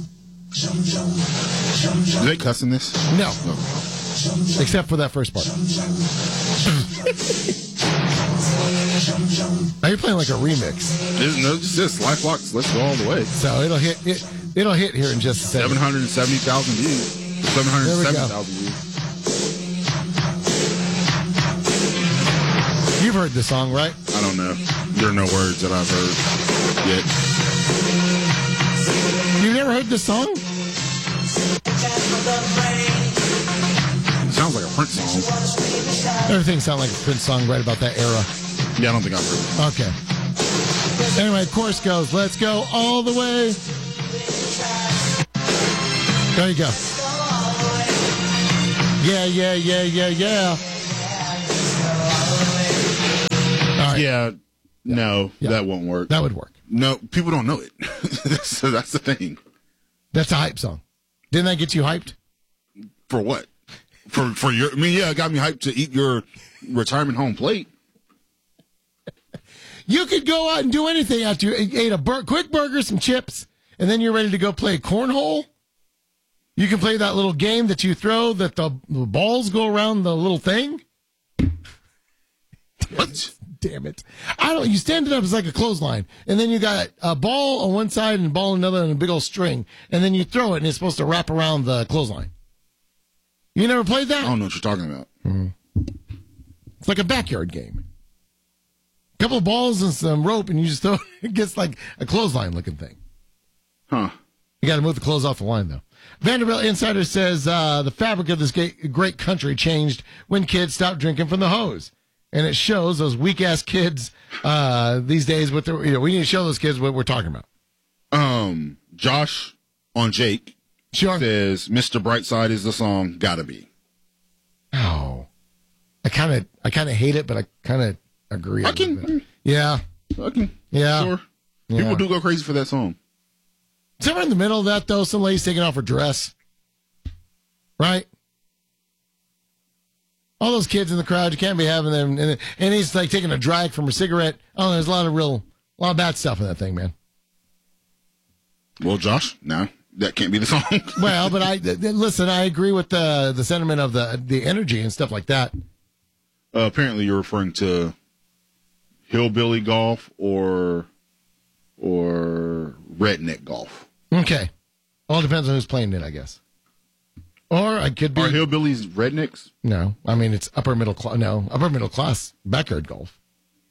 Do they cuss in this? No. no. Except for that first part. Now you're playing like a remix. There's no, just this. Sly Fox, Let's Go All the Way. So it'll hit it, it'll hit here in just a second. seven hundred seventy thousand views. seven hundred seventy thousand views. You've heard the song, right? I don't know. There are no words that I've heard yet. You've never heard this song? It sounds like a Prince song. Everything sounds like a Prince song right about that era. Yeah, I don't think I've heard it. Okay. Anyway, chorus goes, let's go all the way. There you go. Yeah, yeah, yeah, yeah, yeah. All right. Yeah, no, Yeah. that won't work. That would work. No, people don't know it. So that's the thing. That's a hype song. Didn't that get you hyped? For what? For for your? I mean, yeah, it got me hyped to eat your retirement home plate. You could go out and do anything after you ate a bur- quick burger, some chips, and then you're ready to go play cornhole. You can play that little game that you throw that the, the balls go around the little thing. What? Damn it. I don't, you stand it up as like a clothesline, and then you got a ball on one side and a ball on another and a big old string, and then you throw it and it's supposed to wrap around the clothesline. You never played that? I don't know what you're talking about. Mm-hmm. It's like a backyard game. A couple of balls and some rope, and you just throw it gets like a clothesline looking thing. Huh. You got to move the clothes off the line, though. Vanderbilt Insider great uh, the fabric of this great country changed when kids stopped drinking from the hose. And it shows those weak-ass kids uh, these days. What you know, we need to show those kids what we're talking about. Um, Josh on Jake sure. says, Mister Brightside is the song, gotta be. Oh. I kind of I kind of hate it, but I kind of agree. I can. Yeah. I can. Yeah. Sure. Yeah. People do go crazy for that song. Somewhere in the middle of that, though, some lady's taking off her dress. Right? All those kids in the crowd, you can't be having them. And, and he's like taking a drag from a cigarette. Oh, there's a lot of real, a lot of bad stuff in that thing, man. Well, Josh, no, that can't be the song. Well, but I th- th- listen. I agree with the the sentiment of the the energy and stuff like that. Uh, apparently, you're referring to hillbilly golf or or redneck golf. Okay, all depends on who's playing it, I guess. Or I could be. Are hillbillies rednecks? No, I mean it's upper middle class. No, upper middle class backyard golf.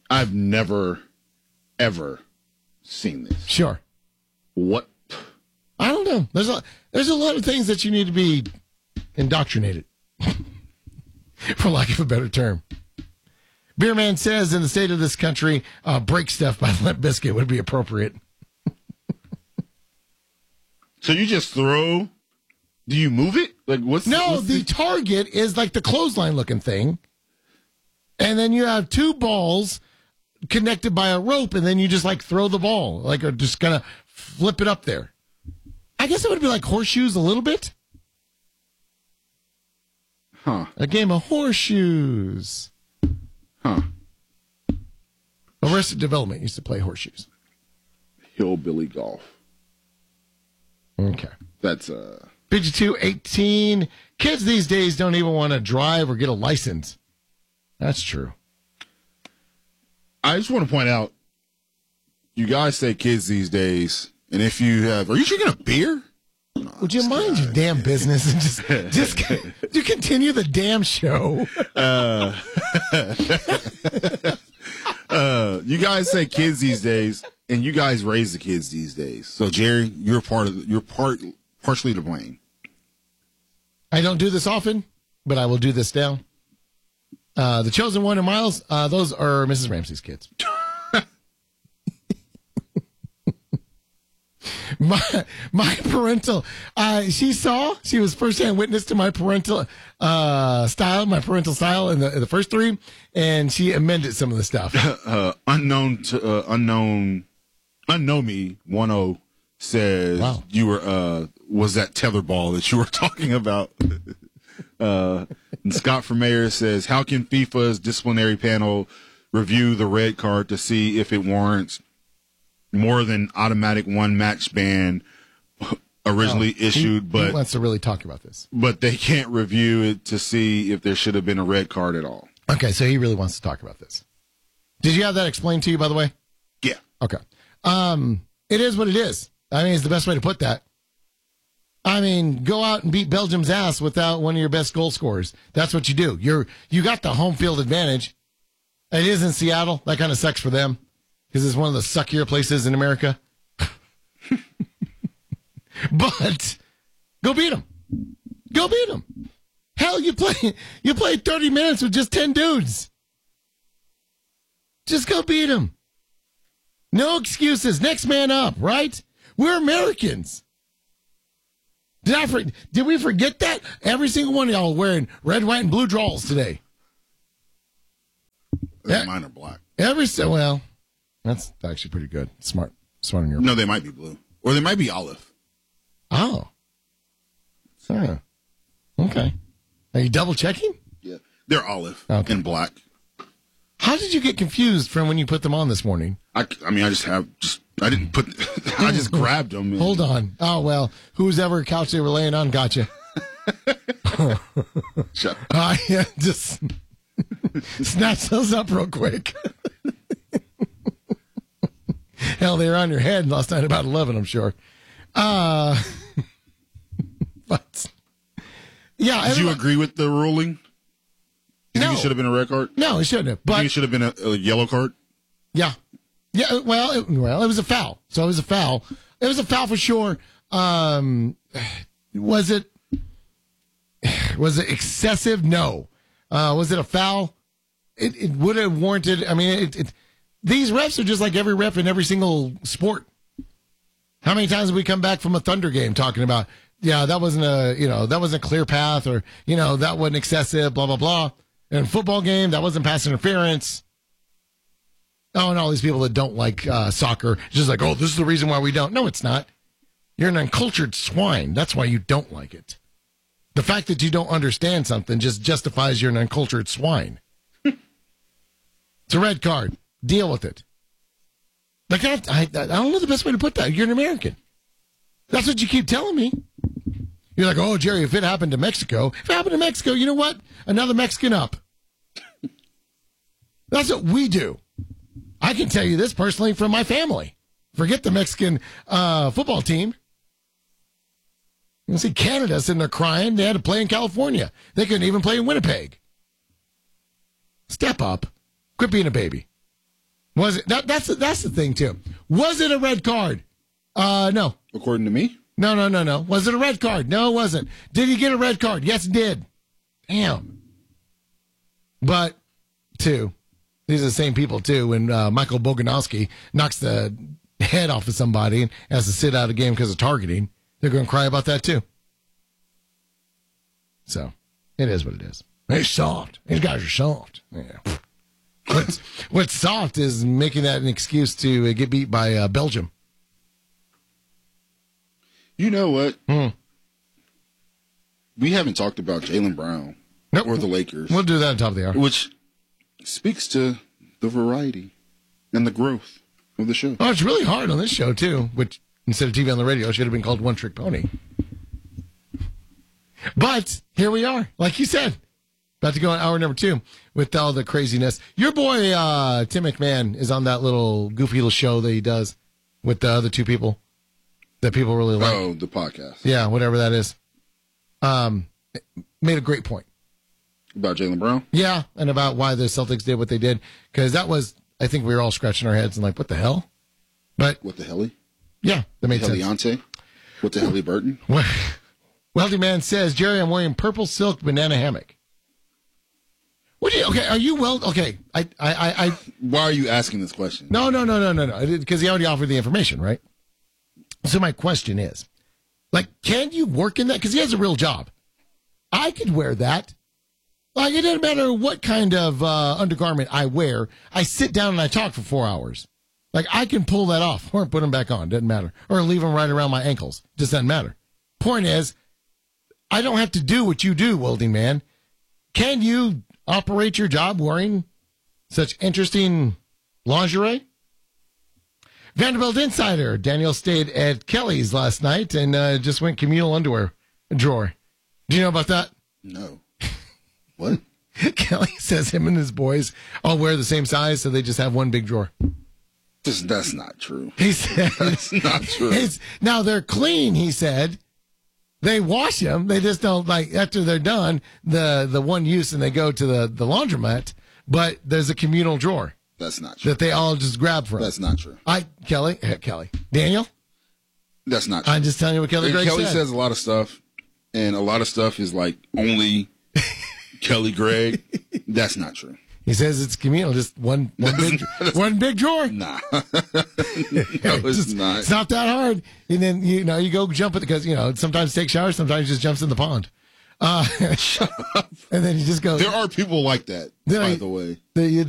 I've never, ever seen this. Sure. What? I don't know. There's a there's a lot of things that you need to be indoctrinated, for lack of a better term. Beerman says in the state of this country, uh, break stuff by Limp Bizkit would be appropriate. So you just throw, do you move it? Like what's No, what's the target is like the clothesline looking thing. And then you have two balls connected by a rope, and then you just like throw the ball, like or just kind of flip it up there. I guess it would be like horseshoes a little bit. Huh. A game of horseshoes. Huh. Arrested Development used to play horseshoes. Hillbilly golf. Okay. That's uh fifty-two eighteen. Kids these days don't even want to drive or get a license. That's true. I just want to point out, you guys say kids these days, and if you have, are you drinking a beer? No, Would you mind your damn business and just just you continue the damn show? Uh, uh, you guys say kids these days, and you guys raise the kids these days. So Jerry, you're part of you're part partially to blame. I don't do this often, but I will do this now. Uh, the chosen one and Miles, uh, those are Missus Ramsey's kids. my my parental, uh, she saw, she was firsthand witness to my parental uh, style, my parental style in the, in the first three, and she amended some of the stuff. Uh, unknown to uh, unknown, unknown me. One O says Wow. you were uh, was that tetherball that you were talking about. Uh, and Scott from Mayor says, how can FIFA's disciplinary panel review the red card to see if it warrants more than automatic one match ban originally Oh, he- issued, he but wants to really talk about this. but they can't review it to see if there should have been a red card at all. Okay, so he really wants to talk about this. Did you have that explained to you, by the way? Yeah. Okay. Um, it is what it is. I mean, it's the best way to put that. I mean, go out and beat Belgium's ass without one of your best goal scorers. That's what you do. You're you got the home field advantage. It is in Seattle. That kind of sucks for them because it's one of the suckier places in America. But go beat them. Go beat them. Hell, you play you play thirty minutes with just ten dudes. Just go beat them. No excuses. Next man up, right? We're Americans. Did I for, did we forget that? Every single one of y'all wearing red, white, and blue draws today. Yeah. Mine are black. Every so well, that's actually pretty good. Smart, smart on your. No, they might be blue, or they might be olive. Oh, so okay. Are you double checking? Yeah, they're olive Okay. and black. How did you get confused from when you put them on this morning? I, I mean, I just have just I didn't put. I just grabbed them. And, Hold on. Oh well, whose ever couch they were laying on got you. Shut up. Uh, yeah, just snatch those up real quick. Hell, they were on your head last night about eleven, I'm sure. Uh, but yeah, Did you everybody- agree with the ruling? You think No. it should have been a red card? No, it shouldn't have. You think But it should have been a, a yellow card? yeah, yeah. Well, it, well, it was a foul. So it was a foul. It was a foul for sure. Um, was it? Was it excessive? No. Uh, was it a foul? It, it would have warranted. I mean, it, it, these refs are just like every ref in every single sport. How many times have we come back from a Thunder game talking about, yeah, that wasn't a, you know, that wasn't a clear path, or, you know, that wasn't excessive, blah, blah, blah. In a football game, that wasn't pass interference. Oh, and all these people that don't like uh, soccer, just like, oh, this is the reason why we don't. No, it's not. You're an uncultured swine. That's why you don't like it. The fact that you don't understand something just justifies you're an uncultured swine. It's a red card. Deal with it. Like I, I, I don't know the best way to put that. You're an American. That's what you keep telling me. You're like, oh, Jerry, if it happened to Mexico, if it happened to Mexico, you know what? Another Mexican up. That's what we do. I can tell you this personally from my family. Forget the Mexican uh, football team. You see Canada sitting there crying. They had to play in California. They couldn't even play in Winnipeg. Step up. Quit being a baby. Was it? That, that's, the, that's the thing, too. Was it a red card? Uh, no. According to me? No, no, no, no. Was it a red card? No, it wasn't. Did he get a red card? Yes, it did. Damn. But, two. These are the same people, too. When uh, Michael Boganowski knocks the head off of somebody and has to sit out a game because of targeting, they're going to cry about that, too. So, it is what it is. It's soft. These guys are soft. Yeah. What's, what's soft is making that an excuse to uh, get beat by uh, Belgium. You know what? Hmm. We haven't talked about Jaylen Brown nope. or the Lakers. We'll do that on top of the hour. Which speaks to the variety and the growth of the show. Oh, it's really hard on this show, too, which instead of T V on the radio, should have been called One Trick Pony. But here we are, like you said. About to go on hour number two with all the craziness. Your boy, uh, Tim McMahon, is on that little goofy little show that he does with the other two people that people really like. Oh, the podcast. Yeah, whatever that is. Um, made a great point. About Jaylen Brown? Yeah, and about why the Celtics did what they did. Because that was, I think we were all scratching our heads and like, what the hell? But What the helly? Yeah, that made sense. Heliante? What the helly Burton? Wealthy Man says, Jerry, I'm wearing purple silk banana hammock. What do you, okay, are you well, okay, I, I, I, I Why are you asking this question? No, no, no, no, no, no, because he already offered the information, right? So my question is, like, can you work in that? Because he has a real job. I could wear that. Like, it doesn't matter what kind of uh, undergarment I wear. I sit down and I talk for four hours. Like, I can pull that off or put them back on. Doesn't matter. Or leave them right around my ankles. Just doesn't matter. Point is, I don't have to do what you do, Welding Man. Can you operate your job wearing such interesting lingerie? Vanderbilt Insider. Daniel stayed at Kelly's last night and uh, just went communal underwear drawer. Do you know about that? No. What? Kelly says him and his boys all wear the same size, so they just have one big drawer. This, that's not true. He said, that's not true. It's, now they're clean, he said. They wash them. They just don't, like, after they're done, the, the one use, and they go to the, the laundromat, but there's a communal drawer. That's not true. That they all just grab from. That's not true. I, Kelly, uh, Kelly. Daniel? That's not true. I'm just telling you what Kelly And Gregg Kelly said. says a lot of stuff, and a lot of stuff is like only Kelly Gregg. That's not true. He says it's communal, just one one big one big drawer. Nah, no, it's Just- not. It's not that hard. And then you know you go jump it because you know sometimes take showers, sometimes he just jumps in the pond. Uh, and then you just go. There are people like that, Then by I- the way. that you